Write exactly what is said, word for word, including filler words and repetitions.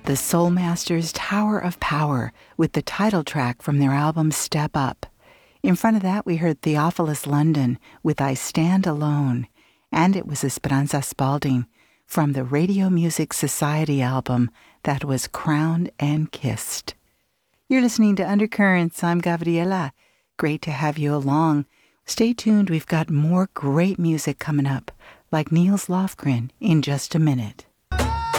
the Soul Masters' Tower of Power with the title track from their album Step Up. In front of that, we heard Theophilus London with I Stand Alone, and it was Esperanza Spalding from the Radio Music Society album that was Crowned and Kissed. You're listening to Undercurrents. I'm Gabriela. Great to have you along. Stay tuned. We've got more great music coming up, like Niels Lofgren, in just a minute.